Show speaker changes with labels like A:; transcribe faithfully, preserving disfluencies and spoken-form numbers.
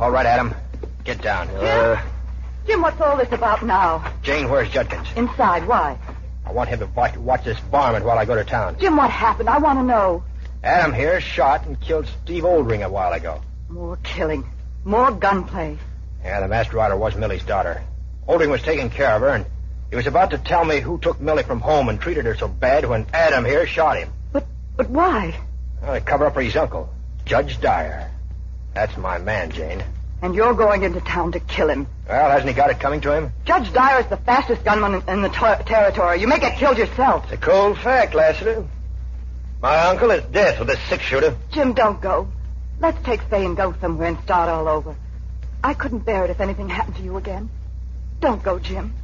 A: All right, Adam. Get down.
B: Jim? Uh, Jim, what's all this about now?
A: Jane, where's Judkins?
B: Inside. Why?
A: I want him to watch, watch this varmint while I go to town.
B: Jim, what happened? I want to know.
A: Adam here shot and killed Steve Oldring a while ago.
B: More killing. More gunplay.
A: Yeah, the masked rider was Millie's daughter. Oldring was taking care of her, and he was about to tell me who took Millie from home and treated her so bad when Adam here shot him.
B: But but why?
A: Well, to cover up for his uncle, Judge Dyer. That's my man, Jane.
B: And you're going into town to kill him.
A: Well, hasn't he got it coming to him?
B: Judge Dyer is the fastest gunman in, in the ter- territory. You may get killed yourself.
A: It's a cold fact, Lassiter. My uncle is dead with a six-shooter.
B: Jim, don't go. Let's take Faye and go somewhere and start all over. I couldn't bear it if anything happened to you again. Don't go, Jim.